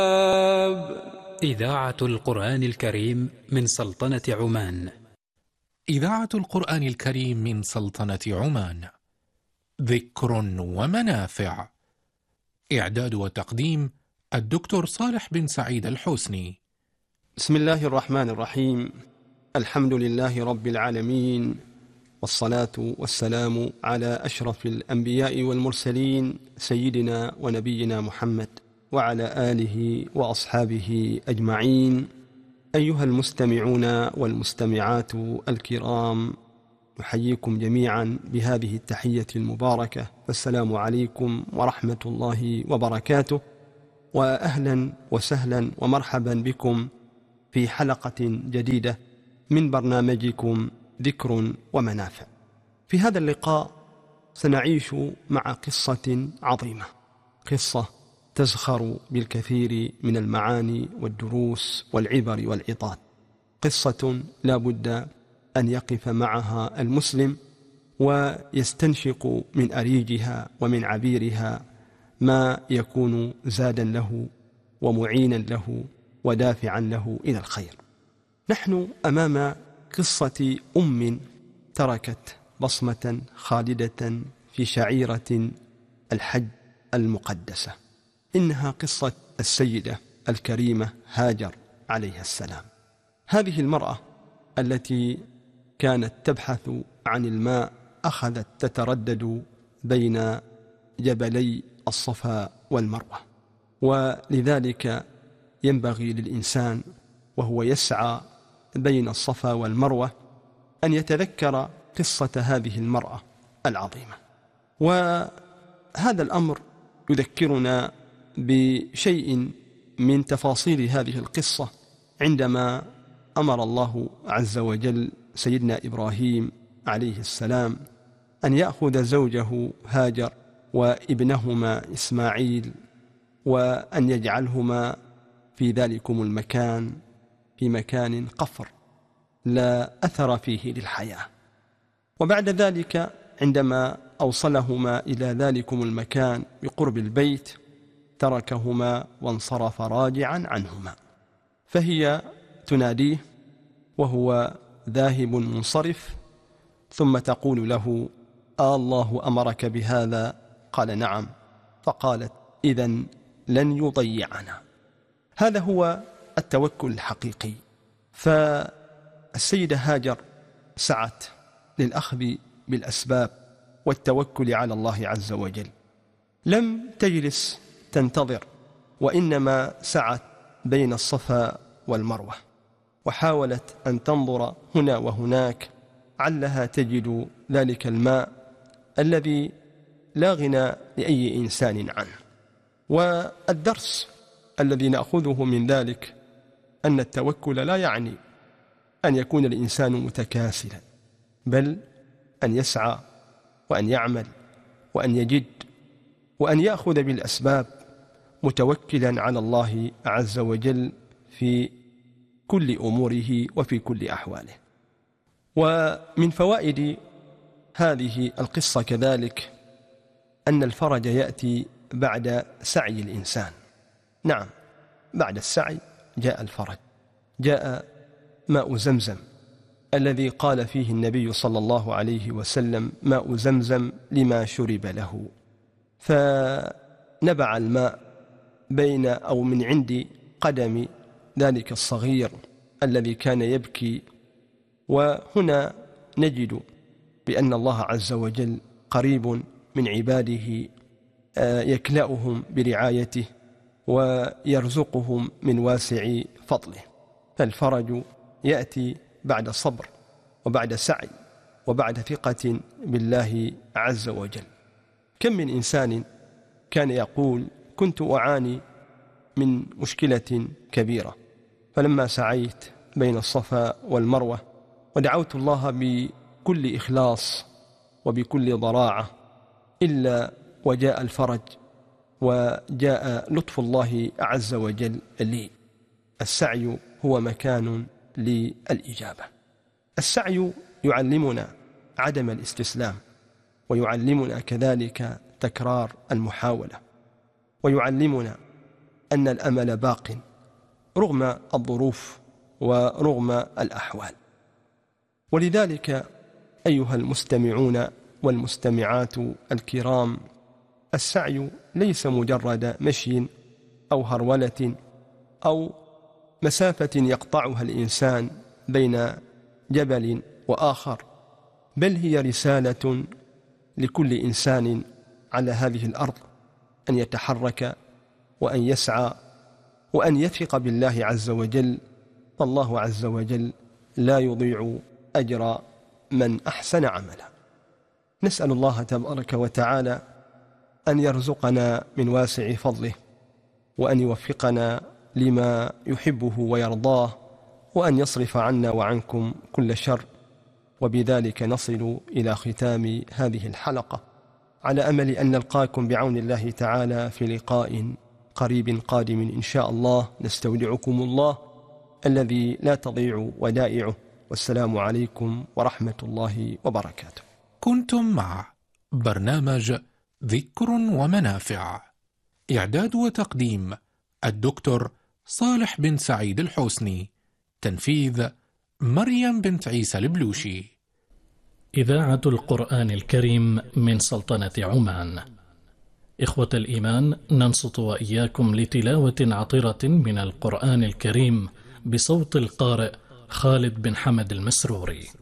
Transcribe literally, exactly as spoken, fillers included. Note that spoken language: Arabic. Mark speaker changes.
Speaker 1: إذاعة القرآن الكريم من سلطنة عمان.
Speaker 2: إذاعة القرآن الكريم من سلطنة عمان. ذكر ومنافع. إعداد وتقديم الدكتور صالح بن سعيد الحسني.
Speaker 3: بسم الله الرحمن الرحيم. الحمد لله رب العالمين، والصلاة والسلام على أشرف الأنبياء والمرسلين سيدنا ونبينا محمد وعلى آله وأصحابه أجمعين. أيها المستمعون والمستمعات الكرام، نحييكم جميعا بهذه التحية المباركة، والسلام عليكم ورحمة الله وبركاته، وأهلا وسهلا ومرحبا بكم في حلقة جديدة من برنامجكم ذكر ومنافع. في هذا اللقاء سنعيش مع قصة عظيمة، قصة تزخر بالكثير من المعاني والدروس والعبر والعظات، قصة لا بد أن يقف معها المسلم ويستنشق من أريجها ومن عبيرها ما يكون زادا له ومعينا له ودافعا له إلى الخير. نحن أمام قصة أم تركت بصمة خالدة في شعيرة الحج المقدسة. إنها قصة السيدة الكريمة هاجر عليها السلام. هذه المرأة التي كانت تبحث عن الماء أخذت تتردد بين جبلي الصفا والمروة، ولذلك ينبغي للإنسان وهو يسعى بين الصفا والمروة أن يتذكر قصة هذه المرأة العظيمة. وهذا الأمر يذكرنا بشيء من تفاصيل هذه القصة عندما أمر الله عز وجل سيدنا إبراهيم عليه السلام أن يأخذ زوجه هاجر وابنهما إسماعيل وأن يجعلهما في ذلكم المكان في مكان قفر لا أثر فيه للحياة. وبعد ذلك عندما أوصلهما إلى ذلكم المكان بقرب البيت تركهما وانصرف راجعا عنهما، فهي تناديه وهو ذاهب منصرف، ثم تقول له: آه الله أمرك بهذا؟ قال: نعم. فقالت: إذن لن يضيعنا. هذا هو التوكل الحقيقي. فالسيدة هاجر سعت للأخذ بالأسباب والتوكل على الله عز وجل، لم تجلس تنتظر، وإنما سعت بين الصفا والمروة، وحاولت أن تنظر هنا وهناك علها تجد ذلك الماء الذي لا غنى لأي إنسان عنه. والدرس الذي نأخذه من ذلك أن التوكل لا يعني أن يكون الإنسان متكاسلا، بل أن يسعى وأن يعمل وأن يجد وأن يأخذ بالأسباب متوكلا على الله عز وجل في كل أموره وفي كل أحواله. ومن فوائد هذه القصة كذلك أن الفرج يأتي بعد سعي الإنسان. نعم، بعد السعي جاء الفرج، جاء ماء زمزم الذي قال فيه النبي صلى الله عليه وسلم: ماء زمزم لما شرب له. فنبع الماء بين أو من عند قدم ذلك الصغير الذي كان يبكي. وهنا نجد بأن الله عز وجل قريب من عباده، يكلأهم برعايته ويرزقهم من واسع فضله. فالفرج يأتي بعد صبر وبعد سعي وبعد ثقة بالله عز وجل. كم من إنسان كان يقول: كنت أعاني من مشكلة كبيرة، فلما سعيت بين الصفا والمروة ودعوت الله بكل إخلاص وبكل ضراعة إلا وجاء الفرج وجاء لطف الله عز وجل لي. السعي هو مكان للإجابة. السعي يعلمنا عدم الاستسلام، ويعلمنا كذلك تكرار المحاولة، ويعلمنا أن الأمل باق رغم الظروف ورغم الأحوال. ولذلك أيها المستمعون والمستمعات الكرام، السعي ليس مجرد مشي أو هرولة أو مسافة يقطعها الإنسان بين جبل وآخر، بل هي رسالة لكل إنسان على هذه الأرض أن يتحرك وأن يسعى وأن يثق بالله عز وجل، فالله عز وجل لا يضيع أجر من أحسن عملا. نسأل الله تبارك وتعالى أن يرزقنا من واسع فضله، وأن يوفقنا لما يحبه ويرضاه، وأن يصرف عنا وعنكم كل شر. وبذلك نصل إلى ختام هذه الحلقة، على أمل أن نلقاكم بعون الله تعالى في لقاء قريب قادم إن شاء الله. نستودعكم الله الذي لا تضيع ودائعه، والسلام عليكم ورحمة الله وبركاته.
Speaker 2: كنتم مع برنامج ذكر ومنافع، إعداد وتقديم الدكتور صالح بن سعيد الحوسني، تنفيذ مريم بنت عيسى البلوشي.
Speaker 4: إذاعة القرآن الكريم من سلطنة عمان. إخوة الإيمان، ننصت وإياكم لتلاوة عطرة من القرآن الكريم بصوت القارئ خالد بن حمد المسروري.